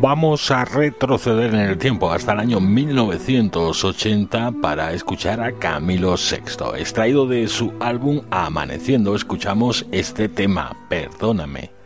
Vamos a retroceder en el tiempo hasta el año 1980 para escuchar a Camilo VI. Extraído de su álbum Amaneciendo, escuchamos este tema, Perdóname.